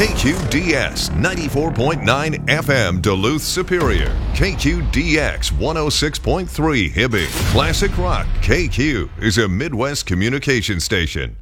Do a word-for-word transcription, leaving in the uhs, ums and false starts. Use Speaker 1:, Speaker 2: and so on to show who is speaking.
Speaker 1: K Q D S ninety-four point nine F M Duluth Superior. K Q D X one oh six point three Hibbing. Classic Rock K Q is a Midwest communication station.